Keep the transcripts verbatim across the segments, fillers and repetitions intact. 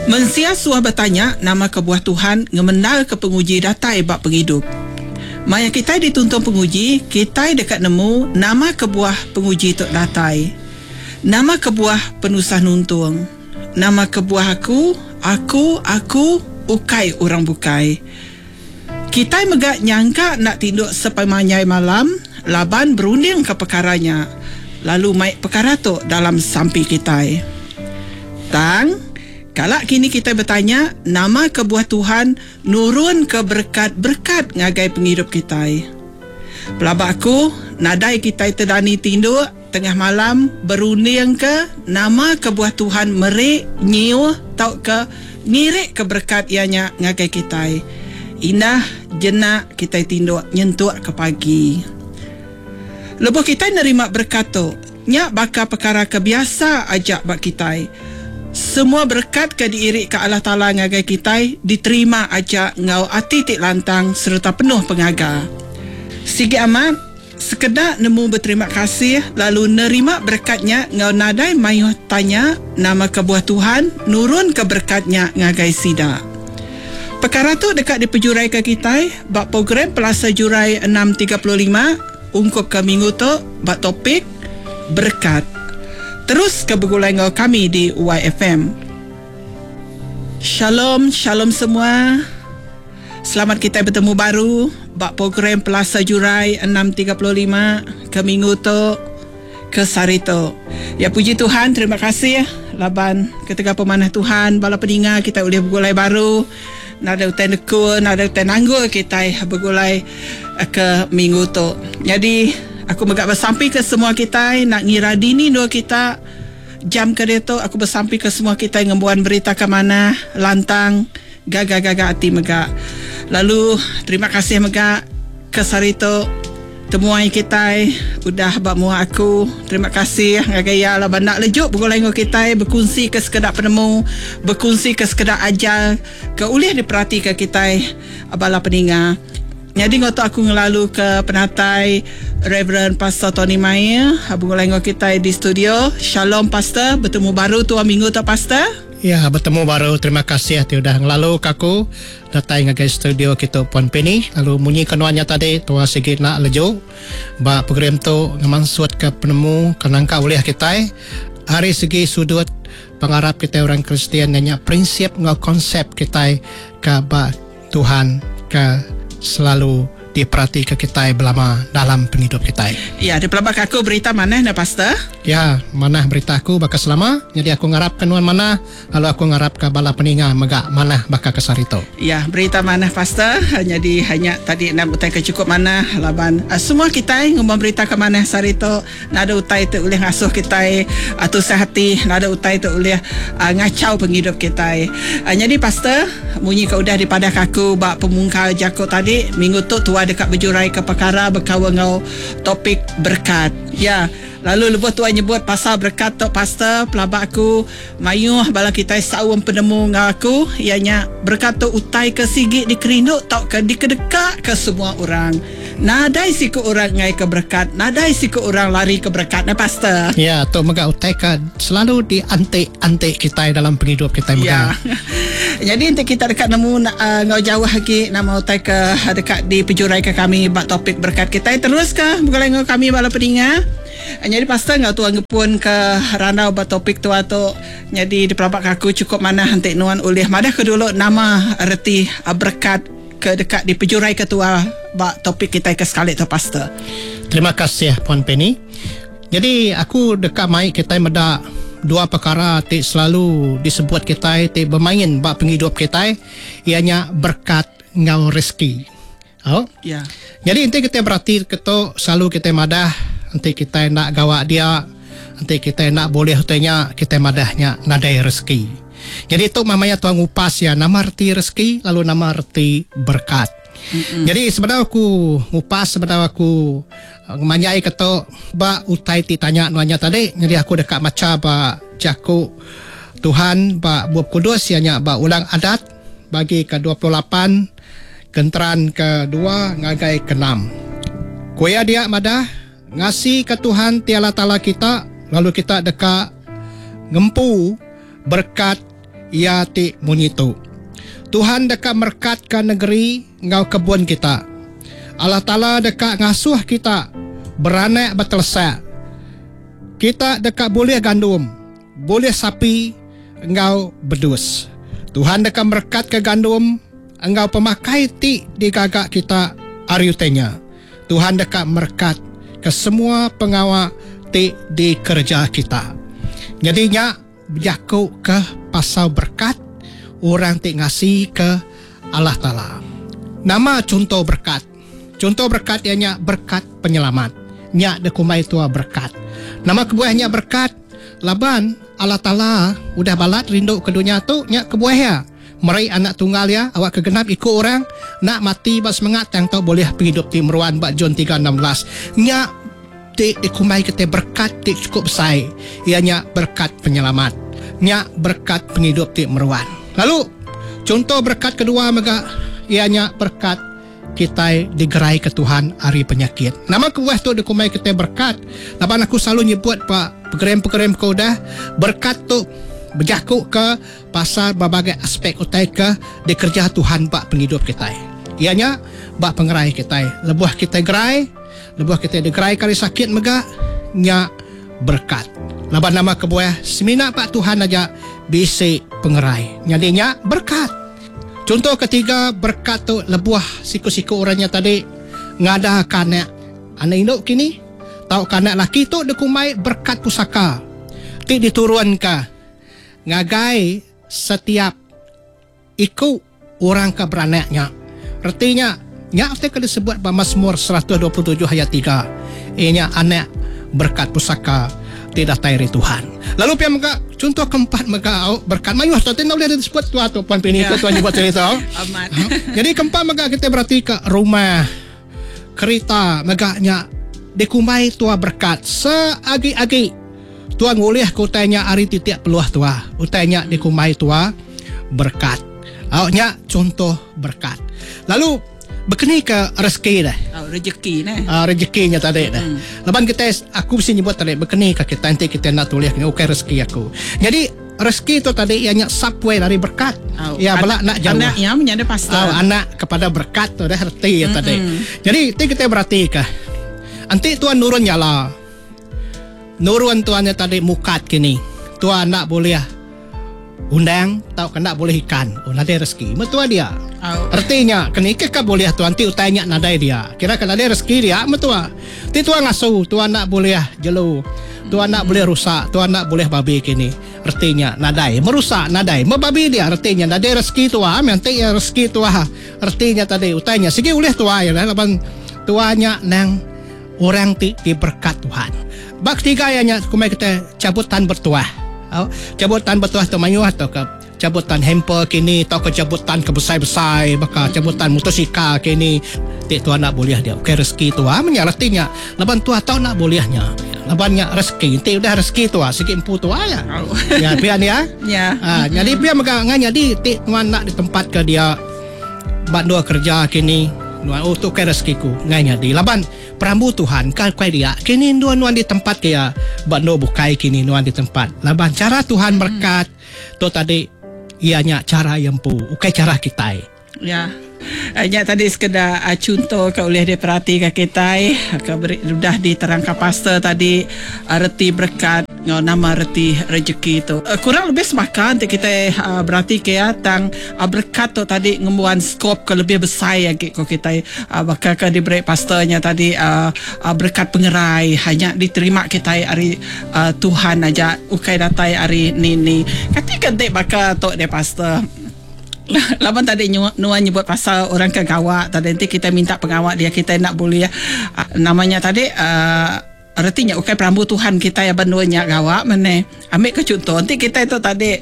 Mensia suah bertanya nama kebuah Tuhan ngemenal ke penguji datai bak penghidup. Maya kita dituntun penguji, kita dekat nemu nama kebuah penguji tok datai. Nama kebuah penusah nuntung. Nama kebuah aku, aku, aku, ukai orang bukai. Kita megak nyangka nak tinduk sepemanyai malam, laban berunding ke perkaranya. Lalu maik perkara tu dalam sampi kita. Tang, kalak kini kita bertanya, nama kebuah Tuhan nurun ke berkat-berkat ngagai penghidup kita. Pelabak aku, nadai kita terdani tinduk, tengah malam berunding ke nama kebuah Tuhan merik, nyiu, tau ke ngirik ke berkat ianya ngagai kita. Indah jenak kita tinduk nyentuk ke pagi. Lepas kita nerima berkat tu, nyak bakal perkara kebiasa ajak bak kita. Semua berkat ke diirik ke Allah Ta'ala ngagai kita diterima aja ngau hati tik lantang serta penuh pengaga. Sigi amat, sekedar nemu berterima kasih lalu nerima berkatnya ngau nadai mayuh tanya nama kebuah Tuhan nurun ke berkatnya ngagai sida. Perkara tu dekat di pejurai ke kita bak program Pelasa Jurai enam tiga lima ungkup ke minggu tu bak topik berkat. Terus ke bergulai dengan kami di Y F M. Shalom, shalom semua. Selamat kita bertemu baru bak program Pelasa Jurai enam tiga lima ke minggu tu ke Sarito. Ya puji Tuhan, terima kasih laban ketika pemanah Tuhan bala pendengar kita boleh bergulai baru. Nada utai nekun, nada utai nanggul kita bergulai ke minggu tu. Jadi aku megak bersampai ke semua kita nak ngira dini dua kita jam ke dia tu aku bersampai ke semua kita ngembuan berita ke mana lantang gaga-gaga hati megak. Lalu terima kasih megak ke Sarito temuai kita udah bak muah aku. Terima kasih ngagaya lah bandak lejuk bergulai dengan kita berkongsi ke sekedar penemu, berkongsi ke sekedar ajar ke ulih diperhati ke kita abala pendengar. Jadi ngoto aku ngelalu ke penatai Reverend Pastor Tony Maya bergulai dengan kita di studio. Shalom Pastor, bertemu baru tua minggu tu Pastor. Ya, bertemu baru. Terima kasih hati udah ngelalu kaku datang ngagai studio kita Puan Penny. Lalu munyi kenuanya tadi tua sikit nak lejuk. Ba program tu ngemansut ke penemu kenangka oleh kita. Hari segi sudut pengarap kita orang Kristian nanya prinsip ngau konsep kita ke ba Tuhan ke selalu diperhati ke kita belama dalam penghidup kita. Ya, di pelabak aku berita mana na Pastor? Ya, mana berita aku bakal selama. Jadi aku ngarap kenuan mana, lalu aku ngarap ke bala peninga megak mana bakal ke Sarito. Ya, berita mana Pastor? Jadi hanya tadi nak utai ke cukup mana laban. Uh, semua kita ngomong berita ke mana Sarito, nada utai tu boleh ngasuh kita atau sehati, nada utai tu boleh uh, ngacau penghidup kita. Uh, jadi Pastor, munyi ke udah dipada kaku bak pemungkal jako tadi minggu tu tua dekat berjurai ke perkara berkawan dengan topik berkat. Ya, lalu lepas tuan nyebut pasal berkat tok Pastor, pelabak aku mayuh bala kita sawam penemu dengan aku ianya berkat tu utai ke sigit dikerinduk tok ke dikedekak ke semua orang. Nadai siku orang ngai ke berkat, nadai siku orang lari ke berkat na Pastor. Ya, tok mega utai ke selalu diantik-antik kita dalam penghidup kita mega. Ya. Jadi nanti kita dekat nemu uh, ngau jauh lagi nama utai ke dekat di pejurai ke kami bak topik berkat kita terus ke bukan ngau kami bala pendengar. Jadi Pastor ngau tuan ngepun ke ranau bak topik tu atau jadi di pelabak aku cukup mana hantik nuan ulih madah ke dulu nama erti uh, berkat ke dekat di pejurai ketua bak topik kita ke sekali tu Pastor. Terima kasih Puan Penny. Jadi aku dekat mai kita meda dua perkara ti selalu disebut kita ti bermain bak penghidup kita ianya berkat ngau rezeki. Oh? Ya. Jadi nanti kita berarti keto selalu kita madah nanti kita nak gawak dia nanti kita nak boleh hutanya kita madahnya nadai rezeki. Jadi itu mamanya tuang upas ya nama arti rezeki lalu nama arti berkat. Mm-mm. Jadi sebenarnya aku ngupas sebenarnya aku manyai keto ba utai ti tanya nuanya tadi. Jadi aku dekat maca ba jaku Tuhan ba buat kudus ianya ba ulang adat bagi ke dua puluh lapan genteran ke dua ngagai ke enam. Kuya dia madah ngasih ke Tuhan tiala tala kita lalu kita dekat ngempu berkat ia ti munyitu. Tuhan dekat merkatkan negeri ngau kebun kita. Allah Ta'ala dekat ngasuh kita beranak bertelesa. Kita dekat boleh gandum, boleh sapi, engkau bedus. Tuhan dekat merkat ke gandum, engkau pemakai ti di gagak kita ariutenya. Tuhan dekat merkat ke semua pengawal ti di kerja kita. Jadinya berjaku ke pasal berkat orang ti ngasih ke Allah Ta'ala. Nama contoh berkat. Contoh berkat ianya berkat penyelamat. Nya dekumai tua berkat. Nama kebuahnya berkat. Laban Allah Ta'ala udah balat rindu ke dunia tu nya kebuahnya. Merai anak tunggal ya, awak kegenap ikut orang nak mati bak semangat yang tau boleh hidup ti meruan bak John tiga enam belas. Nya ti dikumai kita berkat ti cukup besar. Ianya berkat penyelamat. Nya berkat penghidup ti meruan. Lalu contoh berkat kedua mega ianya berkat kita digerai ke Tuhan hari penyakit. Nama kebuah tu dikumai kita berkat. Laban aku selalu nyebut pak pekerem-pekerem kau dah berkat tu berjakuk ke pasal berbagai aspek utai ke dikerja Tuhan bak penghidup kita. Ianya bak pengerai kita. Lebuh kita gerai, lebuh kita digerai kali sakit mega nya berkat. Laban nama kebuah semina pak Tuhan aja bisi pengerai. Nyadinya berkat. Contoh ketiga berkat tu lebuah siku-siku orangnya tadi ngada kanak anak induk kini tahu kanak laki tu dikumai berkat pusaka. Ti diturunkan ngagai setiap ikut orang ke beranaknya. Artinya nya artikel disebut dalam Mazmur seratus dua puluh tujuh ayat tiga. Ianya anak berkat pusaka tidak tairi Tuhan. Lalu pihak mereka contoh keempat mereka berkat mayuh tu tidak boleh disebut tu atau puan pini ke tuan buat cerita. Amat. Jadi keempat mereka kita berarti ke rumah kereta megaknya dikumai tua berkat seagi-agi tuan boleh kau tanya hari titik peluah tua utanya dikumai tua berkat. Awaknya contoh berkat. Lalu berkenai ke rezeki dah. Oh, rezeki nah. Uh, rezekinya tadi dah. Hmm. Lepas kita aku mesti nyebut tadi berkenai ke kita nanti kita nak tulis ni okey rezeki aku. Jadi rezeki tu tadi ianya subway dari berkat. Oh, ya balak nak jauh. Anak yang menyanda pastor. Oh, anak kepada berkat tu dah erti ya tadi. Jadi ti kita berarti ke. Nanti tuan nurun nyala. Nurun tuannya tadi mukat kini. Tuan nak boleh undang tahu kena boleh ikan. Oh nadai rezeki. Metua dia. Oh. Artinya kenika ka boleh tuan ti utanya nadai dia. Kira kan nadai rezeki dia metua. Ti tuan ngasuh, tuan nak boleh jelu. Tuan nak boleh rusak, tuan nak boleh babi kini. Artinya nadai merusak nadai. Membabi dia artinya nadai rezeki tua, nanti ya rezeki tua. Artinya tadi utanya segi boleh tua ya laban tuanya nang orang ti diberkat Tuhan. Bak tiga ayatnya kumai kita cabutan bertuah. Oh, cabutan bertuah tu mayu atau ke cabutan hamper kini atau ke cabutan ke besar-besar baka cabutan motosikal kini ti tuan nak boleh dia okey rezeki tua menyaratinya laban tua tahu nak bolehnya labannya rezeki ti udah rezeki tua sikit empu tua ya oh. Ya pian ya ya ah jadi pian megangnya di ti tuan nak di tempat ke dia bandu kerja kini nuan oh tu kira rezekiku nganya di laban perambu Tuhan kan kuai dia kini nuan nuan di tempat dia bando bukai kini nuan di tempat laban cara Tuhan berkat hmm. tu tadi ianya cara yang pu ukai cara kita ya hanya tadi sekedar uh, contoh kau boleh diperhatikan kita kau sudah diterangkan pastor tadi uh, reti berkat ngau nama reti rezeki itu uh, kurang lebih semakan kita uh, berarti kaya tang uh, berkat tu tadi ngembuan skop ke lebih besar ya kau kita uh, bakal ke diberi pastornya tadi uh, uh, berkat pengerai hanya diterima kita hari uh, Tuhan aja ukai datai hari ni ni ketika dek bakal tok de pastor. Laban tadi Nuan nyebut pasal orang ke gawak tadi nanti kita minta pengawak dia kita nak boleh ya uh, namanya tadi uh, artinya ukai perambu Tuhan kita ya banduanya gawak mana ambil ke contoh nanti kita itu tadi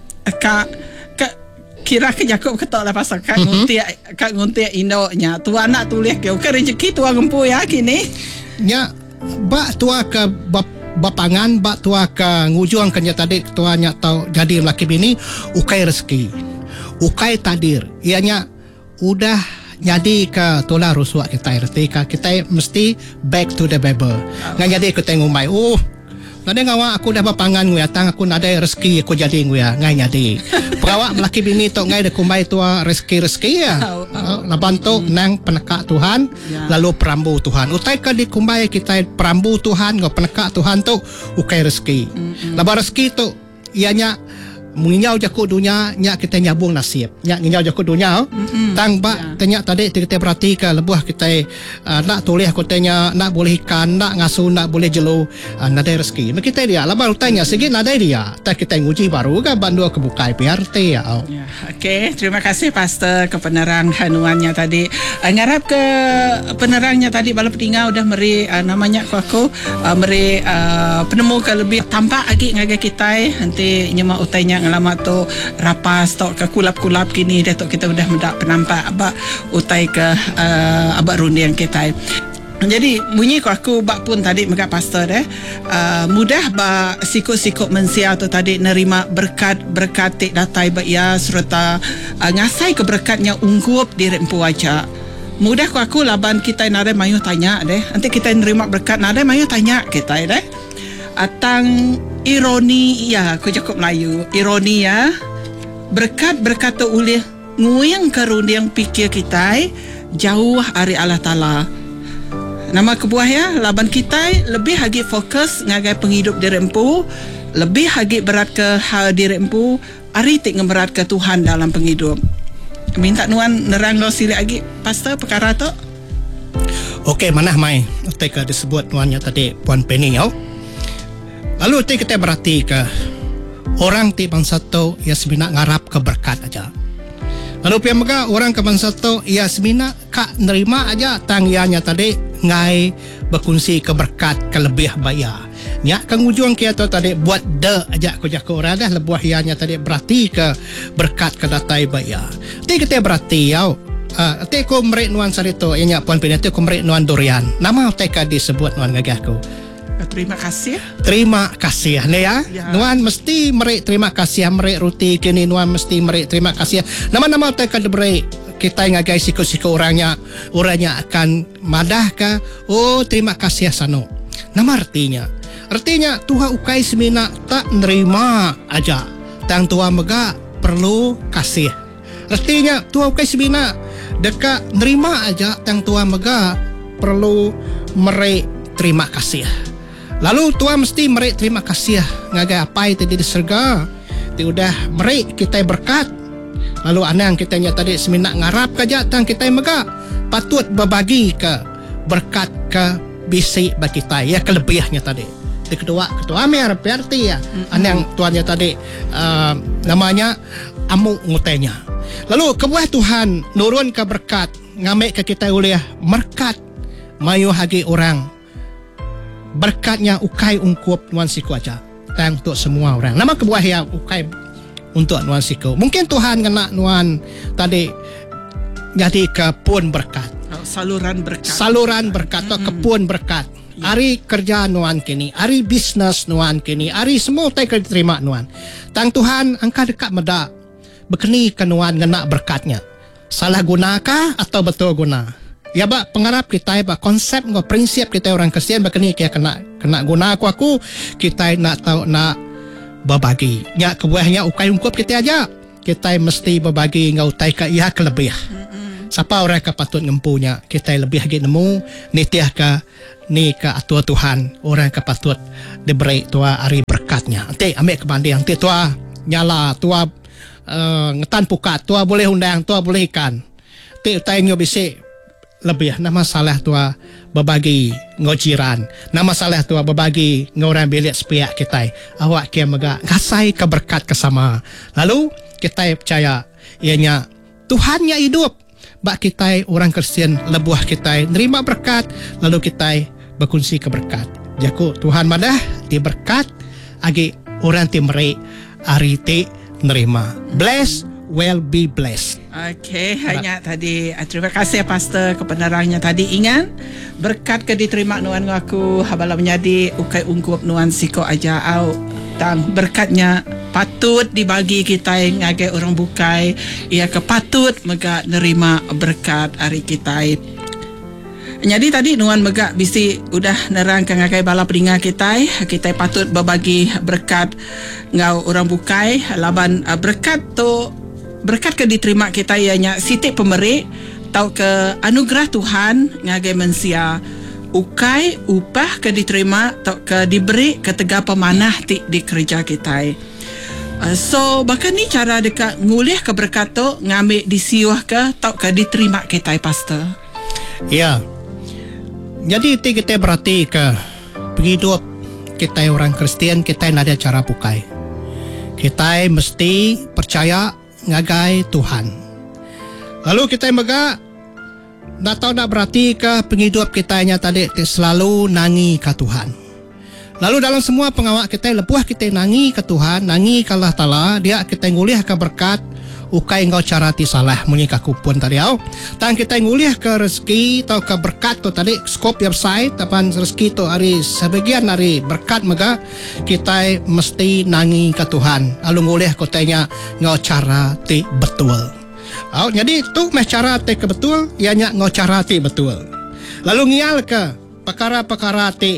kak kak kira ke Jakob ketok lah pasal kak ngunti kak ngunti indoknya tua anak tulis ke ukai rezeki tua gempu ya kini nya bak tua ke bap bapangan bak tua ke ngujung kenya tadi tuanya tahu jadi laki bini ukai rezeki ukai tadir ianya udah jadi ke tola rusuak kita erti ka kita mesti back to the Bible ngan jadi kita ngumai oh Nada ngawa aku dah berpangan nguya tang aku nada rezeki aku jadi nguya ngai nyadi. Pegawak melaki bini tok ngai dah kumbai tua rezeki-rezeki ya. Laban tu nang penekak Tuhan lalu perambu Tuhan. Utai ka di kumbai kita perambu Tuhan ngau penekak Tuhan tu ukai rezeki. Laban rezeki tu ianya menginyau jaku dunia nya kita nyabung nasib nya nginyau jaku dunia mm-hmm. tang ba yeah. tanya tadi kita berarti ke lebuh kita uh, nak tulis aku tanya nak boleh ikan nak ngasuh nak boleh jelu uh, nadai rezeki kita dia lah baru tanya sikit nadai dia tak kita nguji baru kan bandu kebukai P R T ya oh. yeah. Okey, terima kasih Pastor ke penerang hanuannya tadi uh, ngarap ke penerangnya tadi bala petingau udah meri uh, namanya ku aku uh, meri uh, penemu ke lebih tampak lagi ngagai kita nanti nyemak utainya ngalamat tu rapas tok ke kulap-kulap kini dah tok kita udah mendak penampak abak utai ke uh, abak rundiang kita. Jadi bunyi ku aku bak pun tadi mega pastor eh uh, mudah ba sikut-sikut mensia tu tadi nerima berkat-berkat tik datai ba ya serta uh, ngasai keberkatnya unggup diri empu aja. Mudah ku aku laban kita nare mayu tanya deh. Nanti kita nerima berkat nare mayu tanya kita deh. Atang ironi ya aku cakap Melayu ironi ya berkat berkata oleh nguyang karuniang pikir kita jauh dari Allah Ta'ala nama kebuah ya laban kita lebih lagi fokus ngagai penghidup diri empu lebih lagi berat ke hal diri empu ari tik ngeberat ke Tuhan dalam penghidup minta nuan nerang lo sili lagi pastor perkara tu okey manah mai teka disebut nuannya tadi Puan Penny ya. Lalu ti kita berarti ke orang ti bangsa tu ia semina ngarap ke berkat aja. Lalu pihak mega orang ke bangsa tu ia semina kak nerima aja tang ianya tadi ngai berkongsi ke berkat ke lebih bayar. Nya kang ujung kia tu tadi buat de aja ko jako orang dah lebuah ianya tadi berarti ke berkat ke datai bayar. Ti kita berarti yau. Uh, ti ko merek nuan sarito ianya Puan Penny ko merek nuan durian. Nama teka disebut nuan ngagahku. Terima kasih. Terima kasih ne ya. ya. Nuan mesti merek terima kasih merek ruti kini nuan mesti merek terima kasih. Nama-nama teka diberi kita ngagai siku-siku orangnya orangnya akan madah ka. Oh terima kasih sano. Nama artinya. Artinya Tuhan ukai semina tak nerima aja. Tang Tuhan mega perlu kasih. Artinya Tuhan ukai semina dekat nerima aja tang Tuhan mega perlu merek terima kasih. Lalu Tuhan mesti merek terima kasih ngagai apa itu di surga. Ti udah merek kita berkat. Lalu anang kita nya tadi semina ngarap kaja tang kita mega patut berbagi ke berkat ke bisi bagi kita ya kelebihnya tadi. Di kedua ketua mer P R T ya. Anang tuannya tadi uh, namanya amu ngutenya. Lalu kebuah Tuhan nurun ke berkat ngamek ke kita oleh merkat mayu hagi orang berkatnya ukai ungkup nuan siku aja tang untuk semua orang nama kebuah ya ukai untuk nuan siku mungkin Tuhan kena nuan tadi jadi kepun berkat saluran berkat saluran berkat atau kepun berkat ari kerja nuan kini ari bisnes nuan kini ari semua tai terima nuan tang Tuhan angka dekat meda bekeni ke nuan kena berkatnya salah gunakah atau betul guna ya ba pengarap kita ba konsep ngo prinsip kita orang Kristian ba kini kia kena kena guna aku aku kita nak tahu nak berbagi nya kebuahnya ukai ungkup kita aja kita mesti berbagi ngau tai ka ia kelebih siapa orang ka patut ngempunya kita lebih lagi nemu nitiah ka ni ka atua Tuhan orang ka patut diberi tua ari berkatnya nanti ambil kebanding nanti tua nyala tua uh, ngetan pukat tua boleh undang tua boleh ikan ti tai nyo bisik lebih nama salah tua berbagi ngojiran nama salah tua berbagi ngorang bilik sepiak kita awak kia mega ngasai keberkat kesama lalu kita percaya ianya Tuhannya hidup bak kita orang Kristian lebuah kita nerima berkat lalu kita berkongsi keberkat jaku Tuhan madah di berkat agi orang timrei ari ti nerima bless well be blessed. Okey, hanya tadi terima kasih pastor ke penerangnya tadi ingat berkat ke diterima nuan aku habala menjadi ukai ungkup nuan siko aja au tang berkatnya patut dibagi kita ngagai orang bukai ia ke patut mega nerima berkat hari kita Jadi tadi Nuan Megak bisi udah nerangkan ngagai bala peninga kita, kita patut berbagi berkat ngau orang bukai, laban uh, berkat tu berkat ke diterima kita ianya sitik pemerik tau ke anugerah Tuhan ngagai mensia ukai upah ke diterima tau ke diberi ketega pemanah ti di kerja kita. Uh, so bahkan ni cara dekat ngulih ke berkat tu ngambil disiuh ke tau ke diterima kita, pastor. Ya. Jadi itu kita berarti ke penghidup kita orang Kristian, kita ada cara pukai. Kita mesti percaya ngagai Tuhan. Lalu kita mega nak tahu nak berarti ke penghidup kita nya tadi selalu nangi ke Tuhan. Lalu dalam semua pengawak kita lepuh kita nangi ke Tuhan, nangi ke Allah Taala, dia kita ngulih ke berkat ukai engkau cara ti salah munyi ka kupun tadi au. Tang kita ngulih ke rezeki atau ke berkat tu tadi skop website tapan rezeki tu hari sebagian hari berkat mega kita mesti nangi ke Tuhan. Lalu ngulih ko tanya ngau cara ti betul. Au jadi tu meh cara ti ke betul ianya ngau cara ti betul. Lalu ngial ke perkara-perkara ti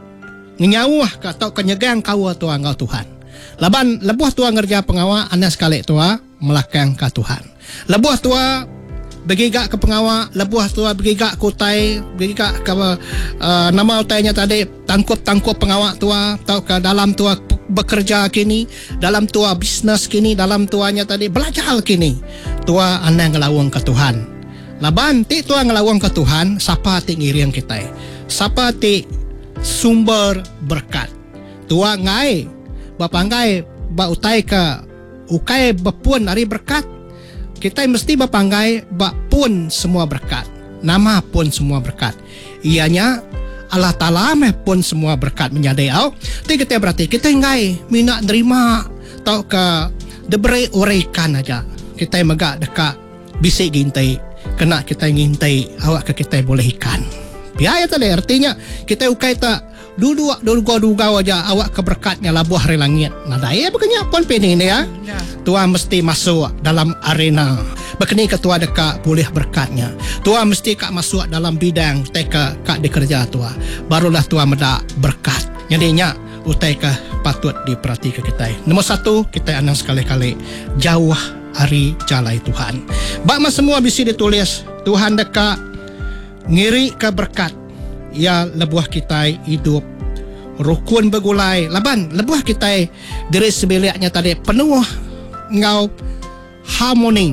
nyawah ka atau kenyegang kau tu ngau Tuhan. Laban lebuh tua ngerja pengawak anda sekali tua melakang ke Tuhan. Lebuh tua bergigak ke pengawak, lebuh tua bergigak ke utai, bergigak ke uh, nama utainya tadi tangkup-tangkup pengawak tua atau ke dalam tua bekerja kini, dalam tua bisnes kini, dalam tuanya tadi belajar kini. Tua anda ngelawang ke Tuhan. Laban ti tua ngelawang ke Tuhan, siapa ti ngiriang kita? Siapa ti sumber berkat? Tua ngai bapanggai ba utai ke ukai bapun hari berkat, kita mesti bapanggai bapun semua berkat, nama pun semua berkat, ianya Allah Ta'ala meh pun semua berkat menyadai au. Ti kita berarti kita ngai mina nerima tau ke diberi uraikan aja kita megak dekat bisik gintai kena kita ngintai awak ke kita boleh ikan biaya tadi artinya kita ukai tak duduk duga-duga aja awak keberkatnya labuh hari langit. Nah daya bukannya pun pening ni ya. Tua mesti masuk dalam arena. Bekeni ketua dekat boleh berkatnya. Tua mesti kak masuk dalam bidang teka kak dikerja tua. Barulah tua medak berkat. Jadinya utai ke patut diperhatikan kita. Nombor satu kita anang sekali-kali jauh hari jalai Tuhan. Bakma semua bisa ditulis Tuhan dekat ngiri ke berkat. Ya lebuah kita hidup rukun begulai laban lebuah kita diri sebiliknya tadi penuh ngau harmoni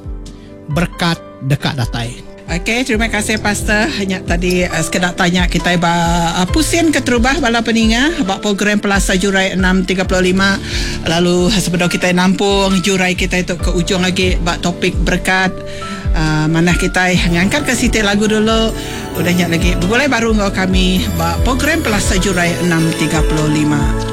berkat dekat datai. Okey, terima kasih pastor. Hanya tadi uh, sekedar tanya kita ba uh, pusing ke terubah bala peninga bak program Pelasa Jurai enam tiga lima. Lalu sebelum kita nampung jurai kita itu ke ujung lagi bak topik berkat. Uh, mana kita ngangkat ke situ lagu dulu. Udahnya lagi boleh baru ngau kami bak program Pelasa Jurai enam tiga lima.